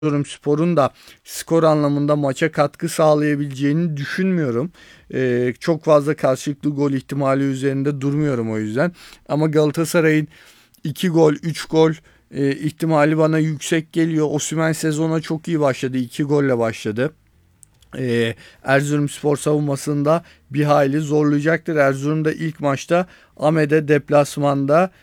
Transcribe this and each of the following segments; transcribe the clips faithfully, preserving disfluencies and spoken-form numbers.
Erzurumspor'un da skor anlamında maça katkı sağlayabileceğini düşünmüyorum. Ee, çok fazla karşılıklı gol ihtimali üzerinde durmuyorum o yüzden. Ama Galatasaray'ın iki gol, üç gol e, ihtimali bana yüksek geliyor. Osimhen sezona çok iyi başladı. iki golle başladı. Ee, Erzurumspor savunmasında bir hayli zorlayacaktır. Erzurum'da ilk maçta Ahmet'e deplasmanda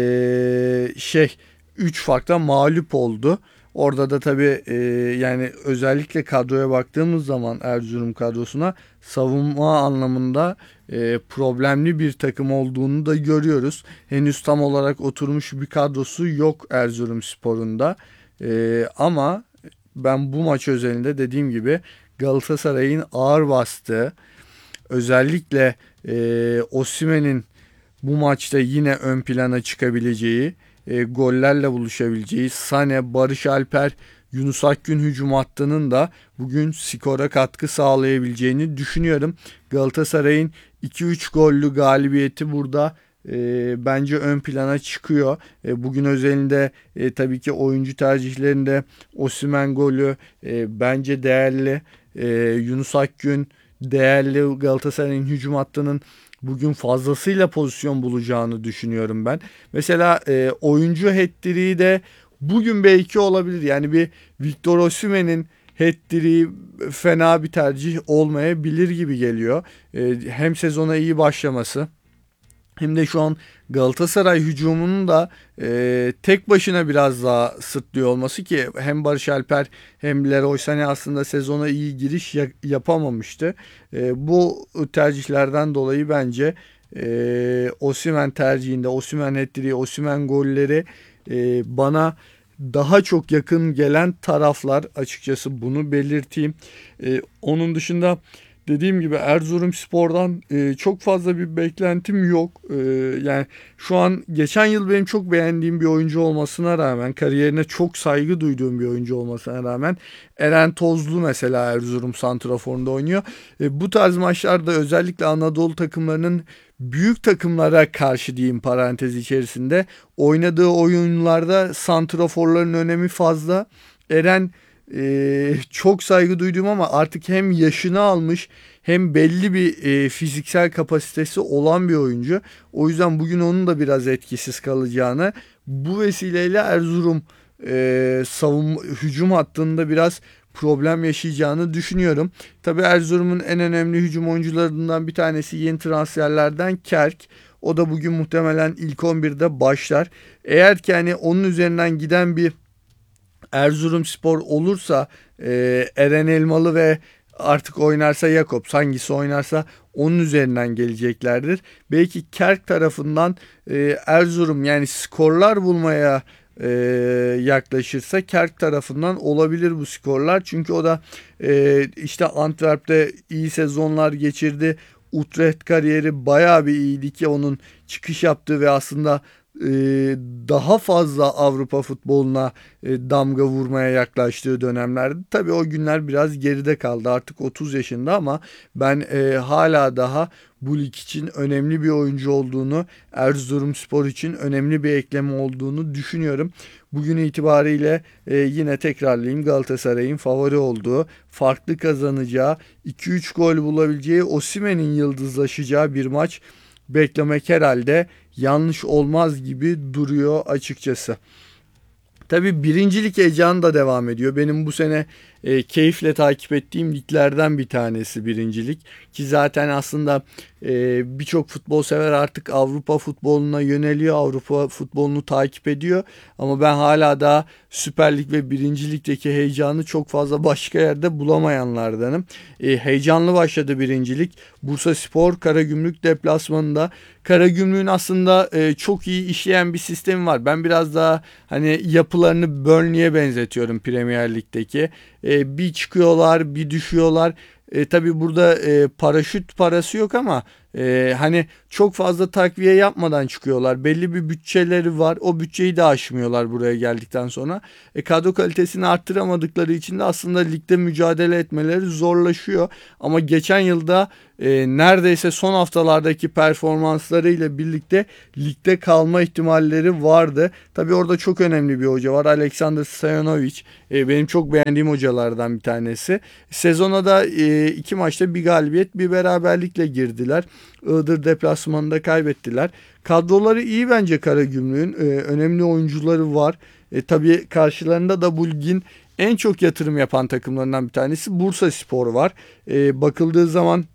ee, şey üç farkla mağlup oldu. Orada da tabii e, yani özellikle kadroya baktığımız zaman Erzurum kadrosuna savunma anlamında e, problemli bir takım olduğunu da görüyoruz. Henüz tam olarak oturmuş bir kadrosu yok Erzurumspor'un da. E, ama ben bu maç özelinde dediğim gibi Galatasaray'ın ağır bastığı, özellikle e, Osimhen'in bu maçta yine ön plana çıkabileceği, e, gollerle buluşabileceği, Sane, Barış Alper, Yunus Akgün hücum hattının da bugün skora katkı sağlayabileceğini düşünüyorum. Galatasaray'ın iki üç gollü galibiyeti burada e, bence ön plana çıkıyor. E, bugün özelinde e, tabii ki oyuncu tercihlerinde Osimhen golü e, bence değerli. E, Yunus Akgün değerli. Galatasaray'ın hücum hattının bugün fazlasıyla pozisyon bulacağını düşünüyorum ben. Mesela e, oyuncu hat-trick'i de bugün belki olabilir. Yani bir Victor Osimhen'in hat-trick'i fena bir tercih olmayabilir gibi geliyor. E, hem sezona iyi başlaması hem de şu an Galatasaray hücumunun da e, tek başına biraz daha sırtlıyor olması ki hem Barış Alper hem Leroy Sané aslında sezona iyi giriş ya- yapamamıştı. E, bu tercihlerden dolayı bence e, Osimhen tercihinde Osimhen hat-trick'i, Osimhen golleri e, bana daha çok yakın gelen taraflar, açıkçası bunu belirteyim. E, onun dışında dediğim gibi Erzurumspor'dan e, çok fazla bir beklentim yok. E, yani şu an geçen yıl benim çok beğendiğim bir oyuncu olmasına rağmen, kariyerine çok saygı duyduğum bir oyuncu olmasına rağmen Eren Tozlu mesela Erzurum santraforunda oynuyor. E, bu tarz maçlarda özellikle Anadolu takımlarının büyük takımlara karşı diyeyim parantez içerisinde oynadığı oyunlarda santraforların önemi fazla. Eren e, çok saygı duyduğum ama artık hem yaşını almış hem belli bir e, fiziksel kapasitesi olan bir oyuncu. O yüzden bugün onun da biraz etkisiz kalacağını, bu vesileyle Erzurum e, savunma hücum hattında biraz problem yaşayacağını düşünüyorum. Tabii Erzurum'un en önemli hücum oyuncularından bir tanesi yeni transferlerden Kerk. O da bugün muhtemelen ilk on birde başlar. Eğer ki hani onun üzerinden giden bir Erzurumspor olursa e, Eren Elmalı ve artık oynarsa Jakobs, hangisi oynarsa onun üzerinden geleceklerdir. Belki Kerk tarafından e, Erzurum yani skorlar bulmaya e, yaklaşırsa Kerk tarafından olabilir bu skorlar. Çünkü o da e, işte Antwerp'te iyi sezonlar geçirdi. Utrecht kariyeri bayağı bir iyiydi ki onun çıkış yaptığı ve aslında e, daha fazla Avrupa futboluna e, damga vurmaya yaklaştığı dönemlerde. Tabii o günler biraz geride kaldı. Artık otuz yaşında ama ben e, hala daha bu lig için önemli bir oyuncu olduğunu, Erzurumspor için önemli bir ekleme olduğunu düşünüyorum. Bugün itibariyle e, yine tekrarlayayım, Galatasaray'ın favori olduğu, farklı kazanacağı, iki üç gol bulabileceği, Osimhen'in yıldızlaşacağı bir maç beklemek herhalde yanlış olmaz gibi duruyor açıkçası. Tabii birincilik heyecanı da devam ediyor. Benim bu sene e, keyifle takip ettiğim liglerden bir tanesi birincilik. Ki zaten aslında e, birçok futbol sever artık Avrupa futboluna yöneliyor. Avrupa futbolunu takip ediyor. Ama ben hala daha Süper Lig ve Birinci Lig'deki heyecanı çok fazla başka yerde bulamayanlardanım. E, heyecanlı başladı birincilik. Bursaspor Karagümrük deplasmanında. Karagümrük'ün aslında e, çok iyi işleyen bir sistemi var. Ben biraz daha hani yapılarını Burnley'e benzetiyorum Premier Lig'deki. E, bir çıkıyorlar, bir düşüyorlar. E, tabii burada e, paraşüt parası yok ama Ee, hani çok fazla takviye yapmadan çıkıyorlar. Belli bir bütçeleri var. O bütçeyi de aşmıyorlar buraya geldikten sonra. E, kadro kalitesini arttıramadıkları için de aslında ligde mücadele etmeleri zorlaşıyor. Ama geçen yılda e, neredeyse son haftalardaki performanslarıyla birlikte ligde kalma ihtimalleri vardı. Tabii orada çok önemli bir hoca var. Aleksandar Stojanovic. E, benim çok beğendiğim hocalardan bir tanesi. Sezona da e, iki maçta bir galibiyet, bir beraberlikle girdiler. Iğdır deplasmanında kaybettiler. Kadroları iyi bence Karagümrük'ün. E, önemli oyuncuları var. E, tabii karşılarında da bu ligin en çok yatırım yapan takımlarından bir tanesi Bursaspor var. E, bakıldığı zaman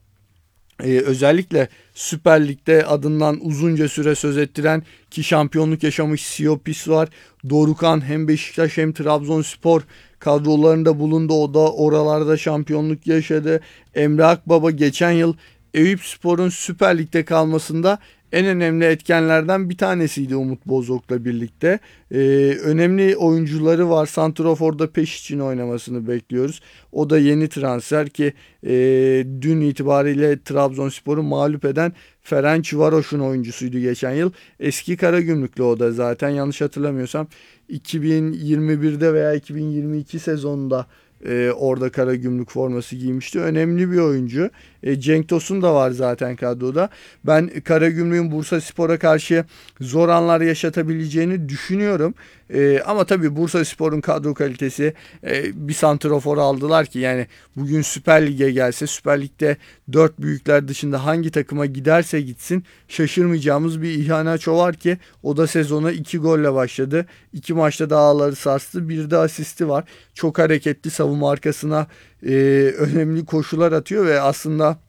Ee, özellikle Süper Lig'de adından uzunca süre söz ettiren ki şampiyonluk yaşamış Siopis var. Dorukhan hem Beşiktaş hem Trabzonspor kadrolarında bulundu. O da oralarda şampiyonluk yaşadı. Emre Akbaba geçen yıl Eyüpspor'un Süper Lig'de kalmasında en önemli etkenlerden bir tanesiydi Umut Bozok'la birlikte. Ee, önemli oyuncuları var. Santrafor'da peş için oynamasını bekliyoruz. O da yeni transfer ki e, dün itibariyle Trabzonspor'u mağlup eden Ferencvaros'un oyuncusuydu geçen yıl. Eski Karagümrüklü o da zaten yanlış hatırlamıyorsam iki bin yirmi birde veya iki bin yirmi iki sezonunda e, orada Karagümrük forması giymişti. Önemli bir oyuncu. E, Cenk Tosun da var zaten kadroda. Ben Karagümrük'ün Bursaspor'a karşı zor anlar yaşatabileceğini düşünüyorum. E, ama tabii Bursaspor'un kadro kalitesi e, bir santrafor aldılar ki yani bugün Süper Lig'e gelse Süper Lig'de dört büyükler dışında hangi takıma giderse gitsin şaşırmayacağımız bir İlhan Aço var ki o da sezona iki golle başladı. iki maçta da ağları sarstı. Bir de asisti var. Çok hareketli, savunma arkasına e, önemli koşular atıyor ve aslında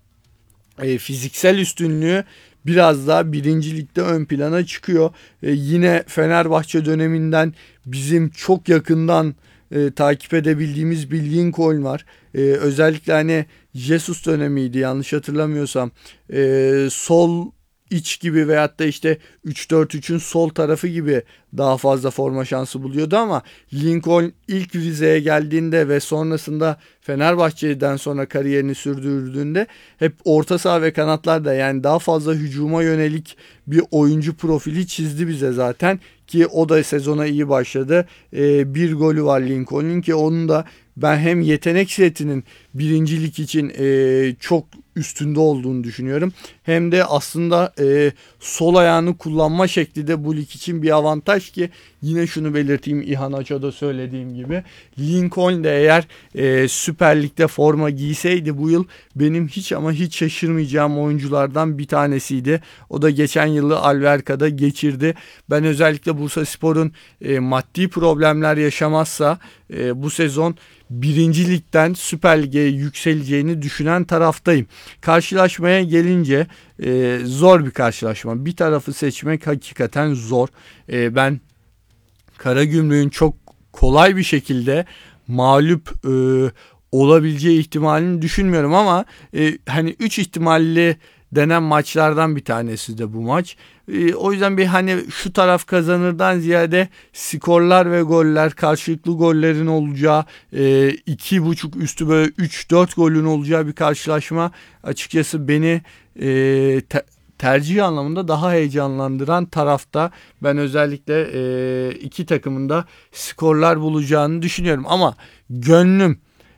e, fiziksel üstünlüğü biraz daha birincilikte ön plana çıkıyor. E, yine Fenerbahçe döneminden bizim çok yakından e, takip edebildiğimiz bir Lincoln var. E, özellikle hani Jesus dönemiydi yanlış hatırlamıyorsam. E, sol iç gibi veyahut da işte üç dört üçün sol tarafı gibi daha fazla forma şansı buluyordu ama Lincoln ilk Rize'ye geldiğinde ve sonrasında Fenerbahçe'den sonra kariyerini sürdürdüğünde hep orta saha ve kanatlarda yani daha fazla hücuma yönelik bir oyuncu profili çizdi bize zaten ki o da sezona iyi başladı. Ee, bir golü var Lincoln'un ki onun da ben hem yetenek setinin birincilik için e, çok üstünde olduğunu düşünüyorum. Hem de aslında e, sol ayağını kullanma şekli de bu lig için bir avantaj ki yine şunu belirteyim İlhan Aço'da söylediğim gibi Lincoln de eğer e, Süper Lig'de forma giyseydi bu yıl benim hiç ama hiç şaşırmayacağım oyunculardan bir tanesiydi. O da geçen yılı Alverka'da geçirdi. Ben özellikle Bursaspor'un e, maddi problemler yaşamazsa e, bu sezon birinci ligden Süper Lig'e yükseleceğini düşünen taraftayım. Karşılaşmaya gelince e, zor bir karşılaşma. Bir tarafı seçmek hakikaten zor. E, ben Karagümrük'ün çok kolay bir şekilde mağlup e, olabileceği ihtimalini düşünmüyorum ama e, hani üç ihtimalli denen maçlardan bir tanesi de bu maç. E, o yüzden bir hani şu taraf kazanırdan ziyade skorlar ve goller karşılıklı gollerin olacağı e, iki buçuk üstü böyle üç dört golün olacağı bir karşılaşma açıkçası beni e, te- tercih anlamında daha heyecanlandıran tarafta. Ben özellikle e, iki takımın da skorlar bulacağını düşünüyorum ama gönlüm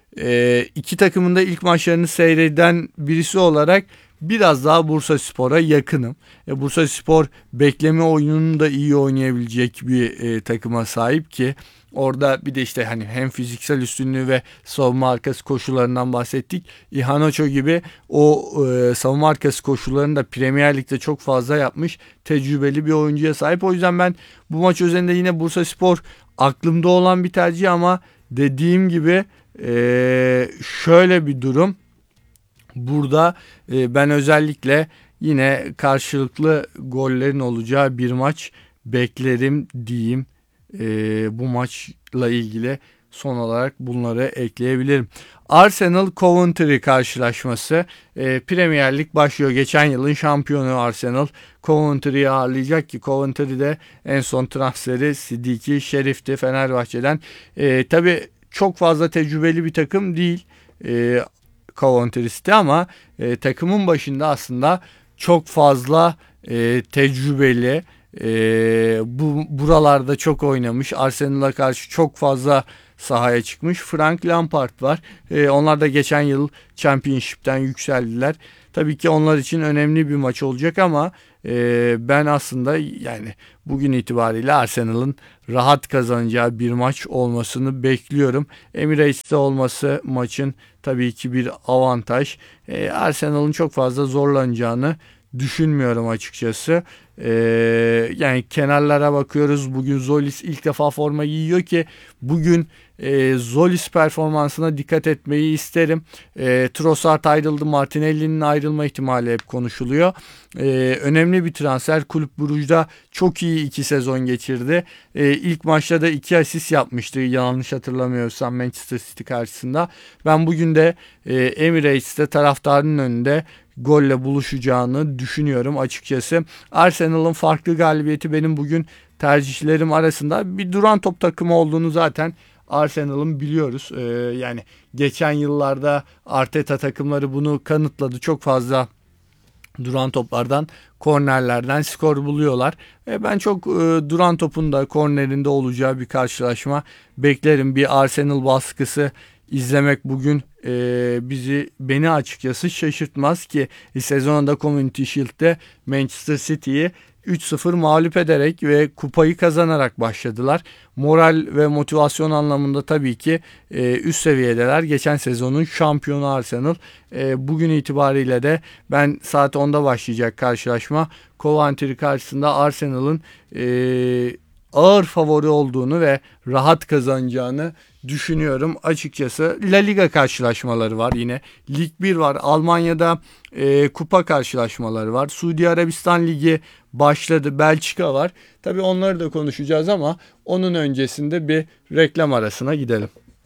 e, iki takımın da ilk maçlarını seyreden birisi olarak biraz daha Bursaspor'a yakınım. E, Bursaspor bekleme oyununu da iyi oynayabilecek bir e, takıma sahip ki orada bir de işte hani hem fiziksel üstünlüğü ve savunma arkası koşularından bahsettik. İlhan Aço gibi o e, savunma arkası koşularını da Premier Lig'de çok fazla yapmış tecrübeli bir oyuncuya sahip. O yüzden ben bu maç üzerinde yine Bursaspor aklımda olan bir tercih ama dediğim gibi e, şöyle bir durum. Burada e, ben özellikle yine karşılıklı gollerin olacağı bir maç beklerim diyeyim. E, bu maçla ilgili son olarak bunları ekleyebilirim. Arsenal Coventry karşılaşması e, Premier Lig başlıyor. Geçen yılın şampiyonu Arsenal Coventry'yi ağırlayacak ki Coventry'de en son transferi Sidiki Şerif'ti Fenerbahçe'den. E, tabii çok fazla tecrübeli bir takım değil. E, Coventry'si ama e, takımın başında aslında çok fazla e, tecrübeli. E, bu buralarda çok oynamış. Arsenal'a karşı çok fazla sahaya çıkmış. Frank Lampard var. E, onlar da geçen yıl Championship'ten yükseldiler. Tabii ki onlar için önemli bir maç olacak ama e, ben aslında yani bugün itibariyle Arsenal'ın rahat kazanacağı bir maç olmasını bekliyorum. Emirates'te olması maçın tabii ki bir avantaj. E, Arsenal'ın çok fazla zorlanacağını düşünmüyorum açıkçası. Ee, yani kenarlara bakıyoruz. Bugün Zolis ilk defa forma giyiyor ki bugün e, Zolis performansına dikkat etmeyi isterim. E, Trossard ayrıldı. Martinelli'nin ayrılma ihtimali hep konuşuluyor. E, önemli bir transfer. Kulüp Brugge'da çok iyi iki sezon geçirdi. E, ilk maçta da iki asist yapmıştı. Yanlış hatırlamıyorsam Manchester City karşısında. Ben bugün de e, Emirates'te taraftarın önünde golle buluşacağını düşünüyorum açıkçası. Arsenal'ın farklı galibiyeti benim bugün tercihlerim arasında. Bir duran top takımı olduğunu zaten Arsenal'ın biliyoruz. Ee, yani geçen yıllarda Arteta takımları bunu kanıtladı. Çok fazla duran toplardan, kornerlerden skor buluyorlar. E ben çok e, duran topun da kornerinde olacağı bir karşılaşma beklerim. Bir Arsenal baskısı izlemek bugün e, bizi beni açıkçası şaşırtmaz ki sezonunda Community Shield'de Manchester City'yi üç sıfır mağlup ederek ve kupayı kazanarak başladılar. Moral ve motivasyon anlamında tabii ki e, üst seviyedeler. Geçen sezonun şampiyonu Arsenal. E, bugün itibariyle de ben saat onda başlayacak karşılaşma Coventry karşısında Arsenal'ın e, ağır favori olduğunu ve rahat kazanacağını düşünüyorum açıkçası. La Liga karşılaşmaları var yine. Lig bir var. Almanya'da e, kupa karşılaşmaları var. Suudi Arabistan Ligi başladı. Belçika var. Tabii onları da konuşacağız ama onun öncesinde bir reklam arasına gidelim.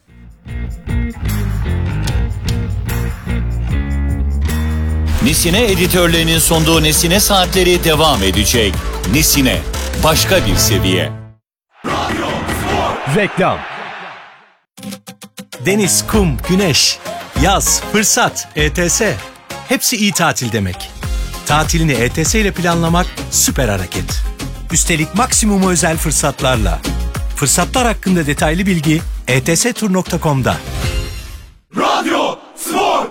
Nesine editörlerinin sunduğu Nesine Saatleri devam edecek. Nesine, başka bir seviye. Reklam. Deniz, kum, güneş, yaz, fırsat, E T S. Hepsi iyi tatil demek. Tatilini E T S ile planlamak süper hareket. Üstelik maksimum özel fırsatlarla. Fırsatlar hakkında detaylı bilgi e t s tur nokta com'da. Radyo Spor.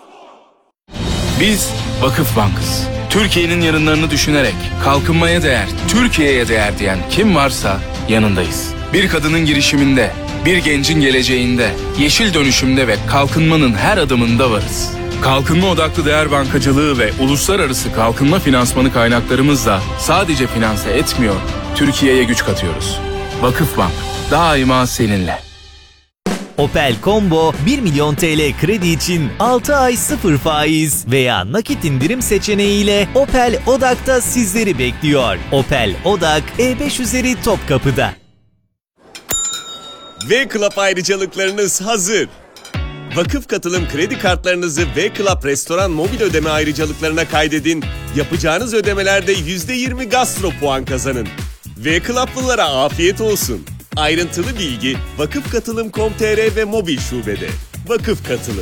Biz Vakıf Bank'ız. Türkiye'nin yarınlarını düşünerek kalkınmaya değer, Türkiye'ye değer diyen kim varsa yanındayız. Bir kadının girişiminde, bir gencin geleceğinde, yeşil dönüşümde ve kalkınmanın her adımında varız. Kalkınma odaklı değer bankacılığı ve uluslararası kalkınma finansmanı kaynaklarımızla sadece finanse etmiyor, Türkiye'ye güç katıyoruz. Vakıfbank, daima seninle. Opel Combo bir milyon T L kredi için altı ay sıfır faiz veya nakit indirim seçeneğiyle Opel Odak'ta sizleri bekliyor. Opel Odak E beş üzeri Topkapı'da. V-Club ayrıcalıklarınız hazır. Vakıf katılım kredi kartlarınızı V-Club restoran mobil ödeme ayrıcalıklarına kaydedin. Yapacağınız ödemelerde yüzde yirmi gastro puan kazanın. V-Club'lılara afiyet olsun. Ayrıntılı bilgi vakıf katılım nokta com nokta t r ve mobil şubede. Vakıf Katılım.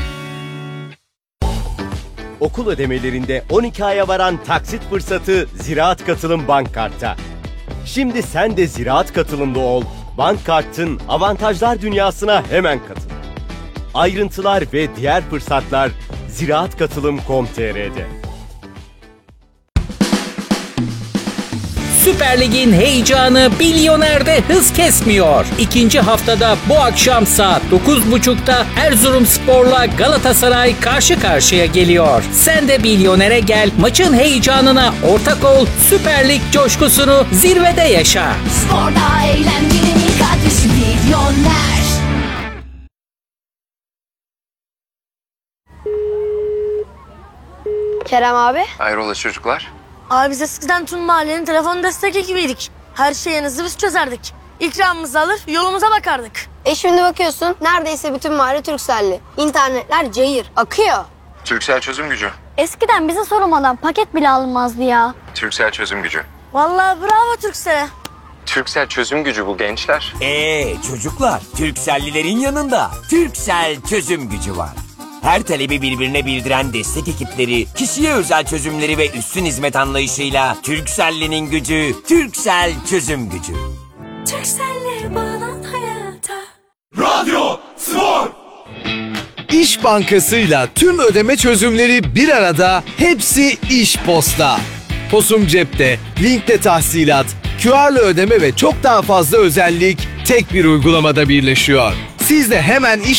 Okul ödemelerinde on iki aya varan taksit fırsatı Ziraat Katılım Bank Kart'ta. Şimdi sen de Ziraat Katılım'da ol. Bank Kart'ın avantajlar dünyasına hemen katıl. Ayrıntılar ve diğer fırsatlar ziraat katılım nokta com nokta t r'de. Süper Lig'in heyecanı Bilyoner'de hız kesmiyor. İkinci haftada bu akşam saat dokuz buçukta Erzurumspor'la Galatasaray karşı karşıya geliyor. Sen de Bilyoner'e gel, maçın heyecanına ortak ol, Süper Lig coşkusunu zirvede yaşa. Sporda eğlencenin ilk adresi Bilyoner. Kerem abi. Hayrola çocuklar? Abi biz eskiden tüm mahallenin telefon destek ekibiydik. Her şeyinizi biz çözerdik. İkramımızı alır yolumuza bakardık. E şimdi bakıyorsun neredeyse bütün mahalle Turkcell'li. İnternetler cayır, akıyor. Turkcell çözüm gücü. Eskiden bize sorulmadan paket bile alınmazdı ya. Turkcell çözüm gücü. Vallahi bravo Turkcell'e. Turkcell çözüm gücü bu gençler. Eee çocuklar, Turkcell'lilerin yanında Turkcell çözüm gücü var. Her talebi birbirine bildiren destek ekipleri, kişiye özel çözümleri ve üstün hizmet anlayışıyla Turkcell'in gücü, Turkcell çözüm gücü. Turkcell'le bağlan hayata. Radyo Spor. İş Bankası'yla tüm ödeme çözümleri bir arada, hepsi İş Posta. Posum cepte, linkle tahsilat, Q R'lı ödeme ve çok daha fazla özellik tek bir uygulamada birleşiyor. Siz de hemen İş